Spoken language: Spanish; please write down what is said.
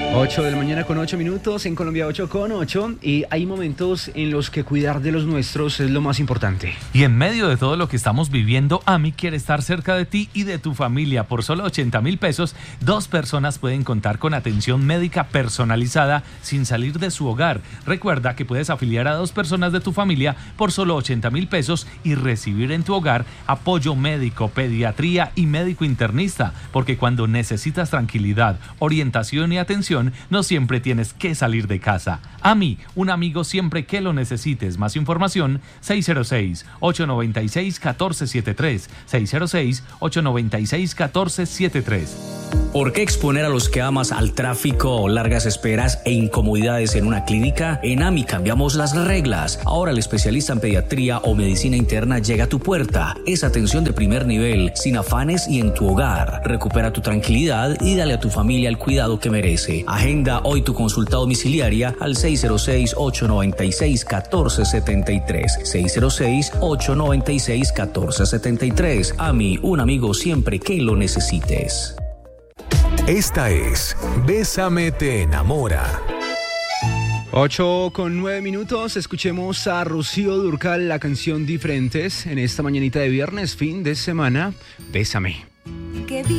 8 de la mañana con 8 minutos, en Colombia 8 con 8, y hay momentos en los que cuidar de los nuestros es lo más importante. Y en medio de todo lo que estamos viviendo, AMI quiere estar cerca de ti y de tu familia. Por solo 80.000 pesos, 2 personas pueden contar con atención médica personalizada sin salir de su hogar. Recuerda que puedes afiliar a 2 personas de tu familia por solo 80.000 pesos y recibir en tu hogar apoyo médico, pediatría y médico internista, porque cuando necesitas tranquilidad, orientación y atención, no siempre tienes que salir de casa. AMI, un amigo siempre que lo necesites. Más información, 606-896-1473. 606-896-1473. ¿Por qué exponer a los que amas al tráfico, largas esperas e incomodidades en una clínica? En AMI cambiamos las reglas. Ahora el especialista en pediatría o medicina interna llega a tu puerta. Es atención de primer nivel, sin afanes y en tu hogar. Recupera tu tranquilidad y dale a tu familia el cuidado que merece. Agenda hoy tu consulta domiciliaria al 606-896-1473. 606-896-1473. AMI, un amigo siempre que lo necesites. Esta es Bésame te enamora. 8 con 9 minutos, escuchemos a Rocío Dúrcal, la canción Diferentes, en esta mañanita de viernes, fin de semana. Bésame. Que